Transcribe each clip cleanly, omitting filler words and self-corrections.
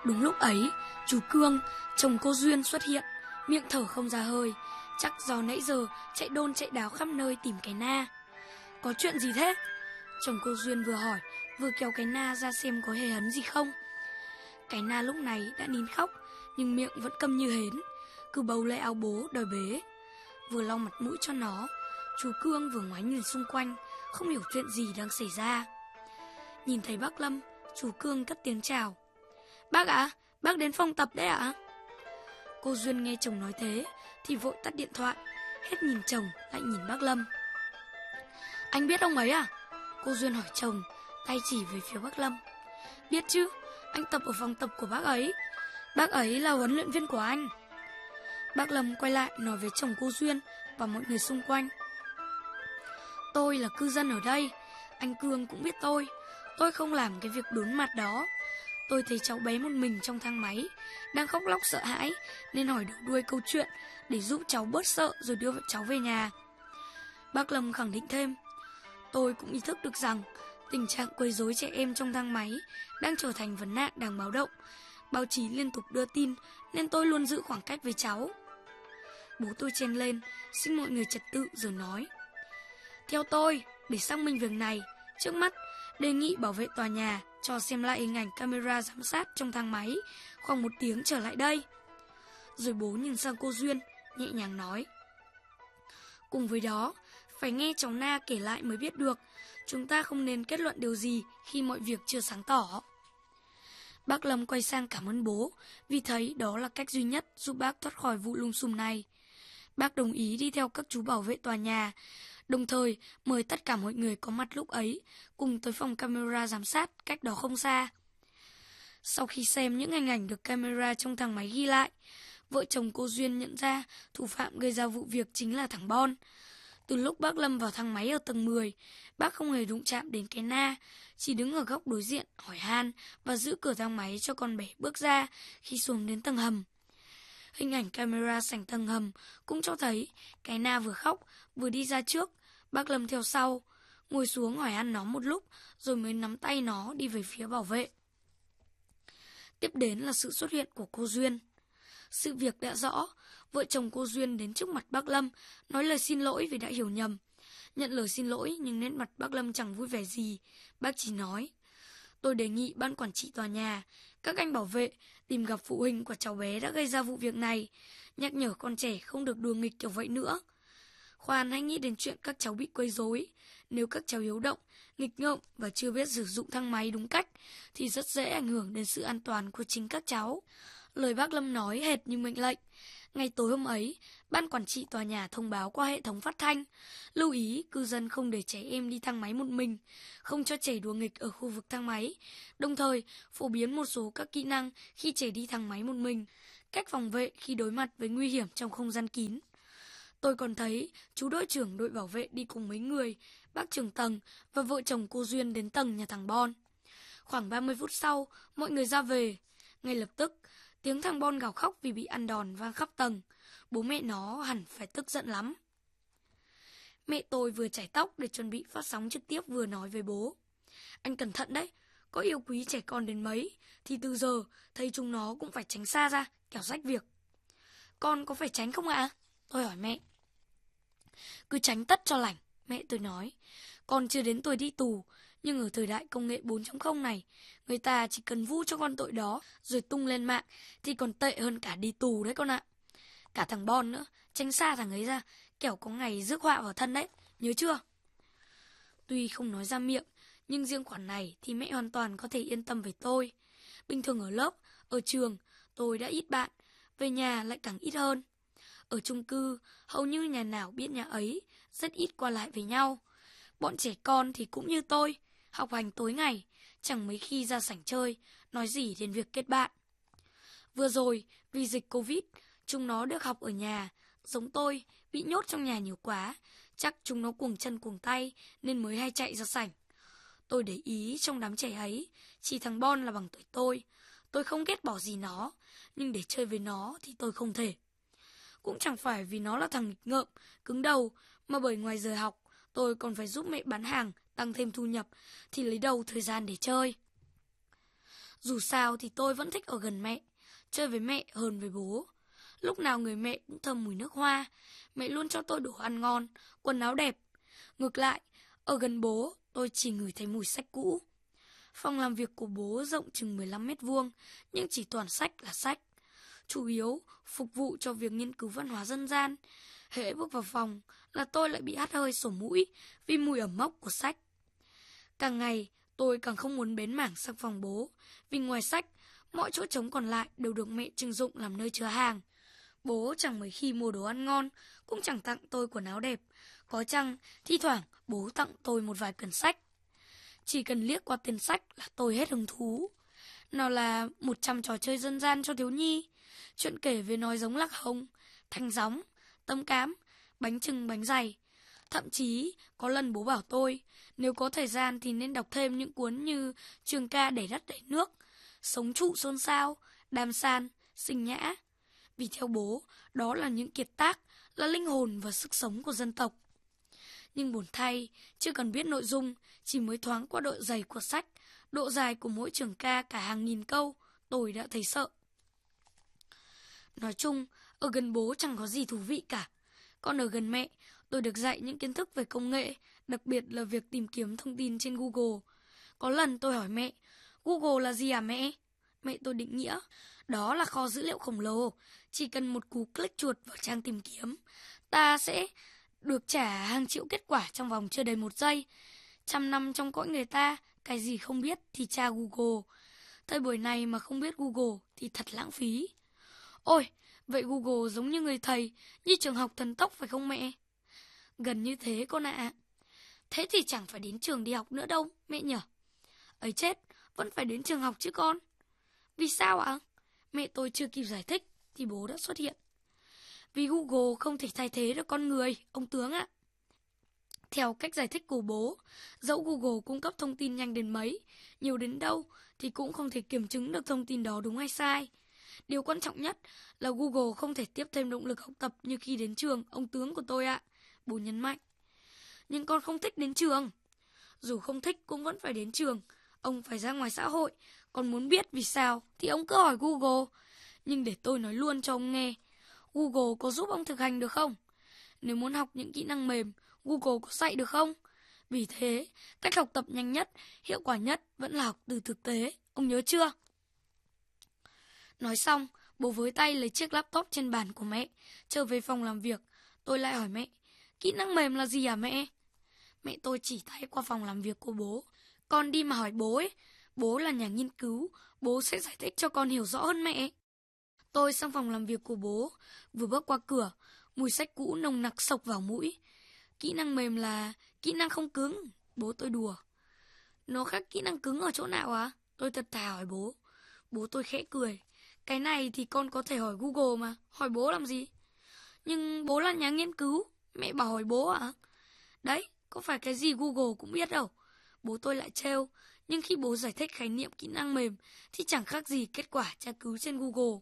Đúng lúc ấy, chú Cương, chồng cô Duyên xuất hiện, miệng thở không ra hơi, chắc do nãy giờ chạy đôn chạy đáo khắp nơi tìm cái na. Có chuyện gì thế? Chồng cô Duyên vừa hỏi, vừa kéo cái na ra xem có hề hấn gì không. Cái na lúc này đã nín khóc, nhưng miệng vẫn câm như hến, cứ bấu lấy áo bố đòi bế. Vừa lau mặt mũi cho nó, chú Cương vừa ngoái nhìn xung quanh, không hiểu chuyện gì đang xảy ra. Nhìn thấy bác Lâm, chú Cương cất tiếng chào. Bác ạ, bác đến phòng tập đấy ạ? Cô Duyên nghe chồng nói thế thì vội tắt điện thoại, hết nhìn chồng lại nhìn bác Lâm. Anh biết ông ấy à? Cô Duyên hỏi chồng, tay chỉ về phía bác Lâm. Biết chứ, anh tập ở phòng tập của bác ấy. Bác ấy là huấn luyện viên của anh. Bác Lâm quay lại nói với chồng cô Duyên và mọi người xung quanh. Tôi là cư dân ở đây, anh Cương cũng biết tôi. Tôi không làm cái việc đốn mặt đó. Tôi thấy cháu bé một mình trong thang máy, đang khóc lóc sợ hãi, nên hỏi đầu đuôi câu chuyện để giúp cháu bớt sợ rồi đưa cháu về nhà. Bác Lâm khẳng định thêm. Tôi cũng ý thức được rằng tình trạng quấy rối trẻ em trong thang máy đang trở thành vấn nạn đáng báo động. Báo chí liên tục đưa tin nên tôi luôn giữ khoảng cách với cháu. Bố tôi chen lên, xin mọi người trật tự rồi nói. Theo tôi, để xác minh việc này, trước mắt đề nghị bảo vệ tòa nhà cho xem lại hình ảnh camera giám sát trong thang máy khoảng 1 tiếng trở lại đây. Rồi bố nhìn sang cô Duyên, nhẹ nhàng nói. Cùng với đó, phải nghe cháu Na kể lại mới biết được, chúng ta không nên kết luận điều gì khi mọi việc chưa sáng tỏ. Bác Lâm quay sang cảm ơn bố, vì thấy đó là cách duy nhất giúp bác thoát khỏi vụ lùm xùm này. Bác đồng ý đi theo các chú bảo vệ tòa nhà, đồng thời mời tất cả mọi người có mặt lúc ấy cùng tới phòng camera giám sát cách đó không xa. Sau khi xem những hình ảnh được camera trong thang máy ghi lại, vợ chồng cô Duyên nhận ra thủ phạm gây ra vụ việc chính là thằng Bon. Từ lúc bác Lâm vào thang máy ở tầng 10, bác không hề đụng chạm đến cái Na, chỉ đứng ở góc đối diện hỏi han và giữ cửa thang máy cho con bé bước ra khi xuống đến tầng hầm. Hình ảnh camera sảnh tầng hầm cũng cho thấy cái Na vừa khóc vừa đi ra trước, bác Lâm theo sau, ngồi xuống hỏi han nó một lúc rồi mới nắm tay nó đi về phía bảo vệ. Tiếp đến là sự xuất hiện của cô Duyên. Sự việc đã rõ, vợ chồng cô Duyên đến trước mặt bác Lâm, nói lời xin lỗi vì đã hiểu nhầm. Nhận lời xin lỗi nhưng nét mặt bác Lâm chẳng vui vẻ gì, bác chỉ nói. Tôi đề nghị ban quản trị tòa nhà, các anh bảo vệ tìm gặp phụ huynh của cháu bé đã gây ra vụ việc này, nhắc nhở con trẻ không được đùa nghịch kiểu vậy nữa. Khoan hãy nghĩ đến chuyện các cháu bị quấy rối. Nếu các cháu hiếu động, nghịch ngợm và chưa biết sử dụng thang máy đúng cách, thì rất dễ ảnh hưởng đến sự an toàn của chính các cháu. Lời bác Lâm nói hệt như mệnh lệnh. Ngay tối hôm ấy, ban quản trị tòa nhà thông báo qua hệ thống phát thanh, lưu ý cư dân không để trẻ em đi thang máy một mình, không cho trẻ đùa nghịch ở khu vực thang máy, đồng thời phổ biến một số các kỹ năng khi trẻ đi thang máy một mình, cách phòng vệ khi đối mặt với nguy hiểm trong không gian kín. Tôi còn thấy chú đội trưởng đội bảo vệ đi cùng mấy người, bác trưởng tầng và vợ chồng cô Duyên đến tầng nhà thằng Bon. Khoảng 30 phút sau, mọi người ra về. Ngay lập tức, tiếng thằng Bon gào khóc vì bị ăn đòn vang khắp tầng. Bố mẹ nó hẳn phải tức giận lắm. Mẹ tôi vừa chải tóc để chuẩn bị phát sóng trực tiếp vừa nói với bố. Anh cẩn thận đấy, có yêu quý trẻ con đến mấy, thì từ giờ thấy chúng nó cũng phải tránh xa ra, kẻo rách việc. Con có phải tránh không ạ? Tôi hỏi mẹ. Cứ tránh tất cho lành, mẹ tôi nói. Con chưa đến tuổi đi tù, nhưng ở thời đại công nghệ 4.0 này, người ta chỉ cần vu cho con tội đó rồi tung lên mạng thì còn tệ hơn cả đi tù đấy con ạ. Cả thằng Bon nữa, tránh xa thằng ấy ra, kẻo có ngày rước họa vào thân đấy, nhớ chưa? Tuy không nói ra miệng, nhưng riêng khoản này thì mẹ hoàn toàn có thể yên tâm về tôi. Bình thường ở lớp, ở trường, tôi đã ít bạn, về nhà lại càng ít hơn. Ở chung cư, hầu như nhà nào biết nhà ấy, rất ít qua lại với nhau. Bọn trẻ con thì cũng như tôi, học hành tối ngày, chẳng mấy khi ra sảnh chơi, nói gì đến việc kết bạn. Vừa rồi, vì dịch Covid, chúng nó được học ở nhà, giống tôi, bị nhốt trong nhà nhiều quá, chắc chúng nó cuồng chân cuồng tay nên mới hay chạy ra sảnh. Tôi để ý trong đám trẻ ấy, chỉ thằng Bon là bằng tuổi tôi không ghét bỏ gì nó, nhưng để chơi với nó thì tôi không thể. Cũng chẳng phải vì nó là thằng nghịch ngợm, cứng đầu, mà bởi ngoài giờ học, tôi còn phải giúp mẹ bán hàng, tăng thêm thu nhập, thì lấy đâu thời gian để chơi. Dù sao thì tôi vẫn thích ở gần mẹ, chơi với mẹ hơn với bố. Lúc nào người mẹ cũng thơm mùi nước hoa, mẹ luôn cho tôi đồ ăn ngon, quần áo đẹp. Ngược lại, ở gần bố, tôi chỉ ngửi thấy mùi sách cũ. Phòng làm việc của bố rộng chừng 15 mét vuông, nhưng chỉ toàn sách là sách. Chủ yếu phục vụ cho việc nghiên cứu văn hóa dân gian. Hễ bước vào phòng là tôi lại bị hắt hơi sổ mũi vì mùi ẩm mốc của sách. Càng ngày, tôi càng không muốn bén mảng sang phòng bố, vì ngoài sách, mọi chỗ trống còn lại đều được mẹ trưng dụng làm nơi chứa hàng. Bố chẳng mấy khi mua đồ ăn ngon, cũng chẳng tặng tôi quần áo đẹp. Có chăng, thi thoảng bố tặng tôi một vài quyển sách. Chỉ cần liếc qua tên sách là tôi hết hứng thú. Nào là 100 trò chơi dân gian cho thiếu nhi, chuyện kể về nói giống lạc hồng, thanh gióng, tấm cám, bánh chưng bánh dày. Thậm chí có lần bố bảo tôi, nếu có thời gian thì nên đọc thêm những cuốn như Trường ca đẻ đất đẻ nước, Sống trụ xôn xao, Đàm san, Sinh nhã. Vì theo bố, đó là những kiệt tác, là linh hồn và sức sống của dân tộc. Nhưng buồn thay, chưa cần biết nội dung, chỉ mới thoáng qua độ dày của sách, độ dài của mỗi trường ca cả hàng nghìn câu, tôi đã thấy sợ. Nói chung, ở gần bố chẳng có gì thú vị cả. Còn ở gần mẹ, tôi được dạy những kiến thức về công nghệ, đặc biệt là việc tìm kiếm thông tin trên Google. Có lần tôi hỏi mẹ, Google là gì à mẹ? Mẹ tôi định nghĩa, đó là kho dữ liệu khổng lồ, chỉ cần một cú click chuột vào trang tìm kiếm, ta sẽ được trả hàng triệu kết quả trong vòng chưa đầy 1 giây. 100 năm trong cõi người ta, cái gì không biết thì tra Google. Thời buổi này mà không biết Google thì thật lãng phí. Ôi, vậy Google giống như người thầy, như trường học thần tốc phải không mẹ? Gần như thế con ạ. Thế thì chẳng phải đến trường đi học nữa đâu, mẹ nhở? Ấy chết, vẫn phải đến trường học chứ con. Vì sao ạ? Mẹ tôi chưa kịp giải thích thì bố đã xuất hiện. Vì Google không thể thay thế được con người, ông tướng ạ. Theo cách giải thích của bố, dẫu Google cung cấp thông tin nhanh đến mấy, nhiều đến đâu thì cũng không thể kiểm chứng được thông tin đó đúng hay sai. Điều quan trọng nhất là Google không thể tiếp thêm động lực học tập như khi đến trường, ông tướng của tôi ạ. Bố nhấn mạnh. Nhưng con không thích đến trường. Dù không thích cũng vẫn phải đến trường. Ông phải ra ngoài xã hội. Còn muốn biết vì sao thì ông cứ hỏi Google. Nhưng để tôi nói luôn cho ông nghe, Google có giúp ông thực hành được không? Nếu muốn học những kỹ năng mềm, Google có dạy được không? Vì thế, cách học tập nhanh nhất, hiệu quả nhất vẫn là học từ thực tế. Ông nhớ chưa? Nói xong, bố với tay lấy chiếc laptop trên bàn của mẹ, trở về phòng làm việc. Tôi lại hỏi mẹ, kỹ năng mềm là gì hả mẹ? Mẹ tôi chỉ tay qua phòng làm việc của bố. Con đi mà hỏi bố ấy, bố là nhà nghiên cứu, bố sẽ giải thích cho con hiểu rõ hơn mẹ. Tôi sang phòng làm việc của bố, vừa bước qua cửa, mùi sách cũ nồng nặc xộc vào mũi. Kỹ năng mềm là kỹ năng không cứng, bố tôi đùa. Nó khác kỹ năng cứng ở chỗ nào à? Tôi thật thà hỏi bố. Bố tôi khẽ cười. Cái này thì con có thể hỏi Google mà, hỏi bố làm gì? Nhưng bố là nhà nghiên cứu, mẹ bảo hỏi bố à? Đấy, có phải cái gì Google cũng biết đâu. Bố tôi lại trêu, nhưng khi bố giải thích khái niệm kỹ năng mềm thì chẳng khác gì kết quả tra cứu trên Google.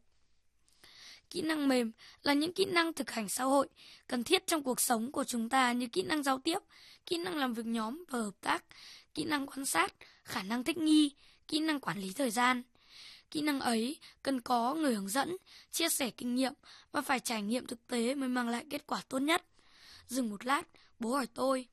Kỹ năng mềm là những kỹ năng thực hành xã hội cần thiết trong cuộc sống của chúng ta như kỹ năng giao tiếp, kỹ năng làm việc nhóm và hợp tác, kỹ năng quan sát, khả năng thích nghi, kỹ năng quản lý thời gian. Kỹ năng ấy cần có người hướng dẫn, chia sẻ kinh nghiệm và phải trải nghiệm thực tế mới mang lại kết quả tốt nhất. Dừng một lát, bố hỏi tôi.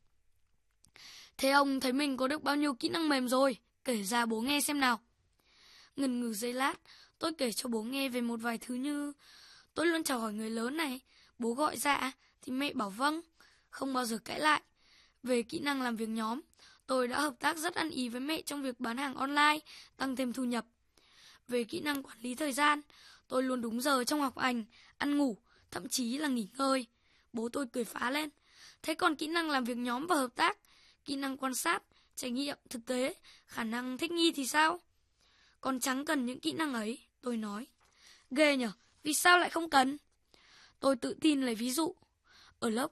Thế ông thấy mình có được bao nhiêu kỹ năng mềm rồi? Kể ra bố nghe xem nào. Ngần ngừ giây lát, tôi kể cho bố nghe về một vài thứ như tôi luôn chào hỏi người lớn này, bố gọi dạ thì mẹ bảo vâng, không bao giờ cãi lại. Về kỹ năng làm việc nhóm, tôi đã hợp tác rất ăn ý với mẹ trong việc bán hàng online, tăng thêm thu nhập. Về kỹ năng quản lý thời gian, tôi luôn đúng giờ trong học hành, ăn ngủ, thậm chí là nghỉ ngơi. Bố tôi cười phá lên. Thế còn kỹ năng làm việc nhóm và hợp tác, kỹ năng quan sát, trải nghiệm, thực tế, khả năng thích nghi thì sao? Con chẳng cần những kỹ năng ấy, tôi nói. Ghê nhở, vì sao lại không cần? Tôi tự tin lấy ví dụ. Ở lớp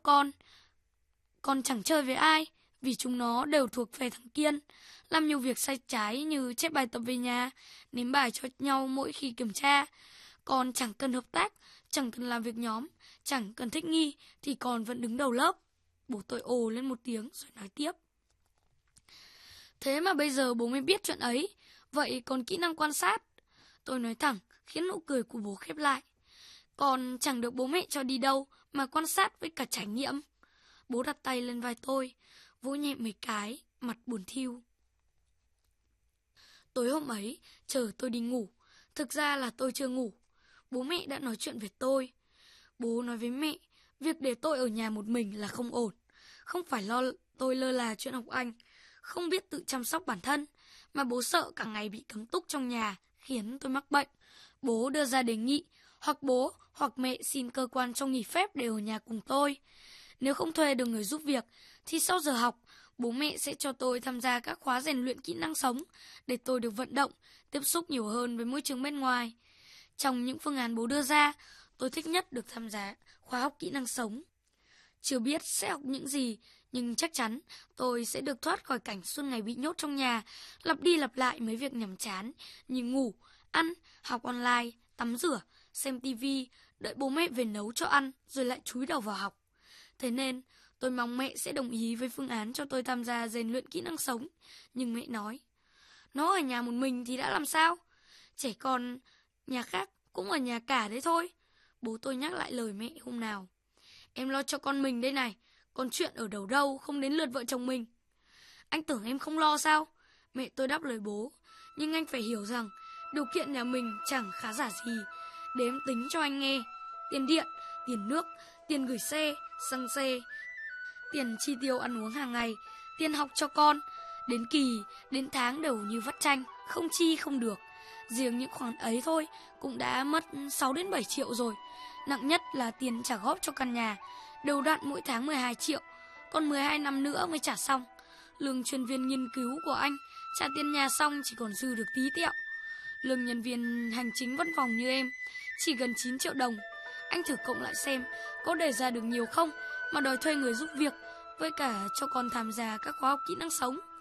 con chẳng chơi với ai, vì chúng nó đều thuộc về thằng Kiên, làm nhiều việc sai trái như chép bài tập về nhà, ném bài cho nhau mỗi khi kiểm tra. Con chẳng cần hợp tác, chẳng cần làm việc nhóm, chẳng cần thích nghi thì con vẫn đứng đầu lớp. Bố tôi ồ lên một tiếng rồi nói tiếp. Thế mà bây giờ bố mới biết chuyện ấy, Vậy còn kỹ năng quan sát? Tôi nói thẳng, khiến nụ cười của bố khép lại. Còn chẳng được bố mẹ cho đi đâu mà quan sát với cả trải nghiệm. Bố đặt tay lên vai tôi, vỗ nhẹ mấy cái, mặt buồn thiu. Tối hôm ấy, chờ tôi đi ngủ. Thực ra là tôi chưa ngủ. Bố mẹ đã nói chuyện về tôi. Bố nói với mẹ, việc để tôi ở nhà một mình là không ổn. Không phải tôi lơ là chuyện học Anh, không biết tự chăm sóc bản thân, mà bố sợ cả ngày bị cấm túc trong nhà, khiến tôi mắc bệnh. Bố đưa ra đề nghị, hoặc bố hoặc mẹ xin cơ quan cho nghỉ phép để ở nhà cùng tôi. Nếu không thuê được người giúp việc, thì sau giờ học, bố mẹ sẽ cho tôi tham gia các khóa rèn luyện kỹ năng sống để tôi được vận động, tiếp xúc nhiều hơn với môi trường bên ngoài. Trong những phương án bố đưa ra, tôi thích nhất được tham gia khóa học kỹ năng sống. Chưa biết sẽ học những gì, nhưng chắc chắn tôi sẽ được thoát khỏi cảnh suốt ngày bị nhốt trong nhà, lặp đi lặp lại mấy việc nhàm chán như ngủ, ăn, học online, tắm rửa, xem tivi, đợi bố mẹ về nấu cho ăn rồi lại chúi đầu vào học. Thế nên, tôi mong mẹ sẽ đồng ý với phương án cho tôi tham gia rèn luyện kỹ năng sống. Nhưng mẹ nói, nó ở nhà một mình thì đã làm sao? Trẻ con nhà khác cũng ở nhà cả đấy thôi. Bố tôi nhắc lại lời mẹ hôm nào. Em lo cho con mình đây này, còn chuyện ở đâu đâu không đến lượt vợ chồng mình. Anh tưởng em không lo sao? Mẹ tôi đáp lời bố. Nhưng anh phải hiểu rằng điều kiện nhà mình chẳng khá giả gì. Để em tính cho anh nghe. Tiền điện, tiền nước, tiền gửi xe, xăng xe, tiền chi tiêu ăn uống hàng ngày, tiền học cho con, đến kỳ, đến tháng đều như vắt chanh, không chi không được. Riêng những khoản ấy thôi cũng đã mất 6 đến 7 triệu rồi. Nặng nhất là tiền trả góp cho căn nhà, đều đặn mỗi tháng 12 triệu, còn 12 năm nữa mới trả xong. Lương chuyên viên nghiên cứu của anh trả tiền nhà xong chỉ còn dư được tí tẹo. Lương nhân viên hành chính văn phòng như em chỉ gần 9 triệu đồng. Anh thử cộng lại xem có để ra được nhiều không mà đòi thuê người giúp việc, với cả cho con tham gia các khóa học kỹ năng sống.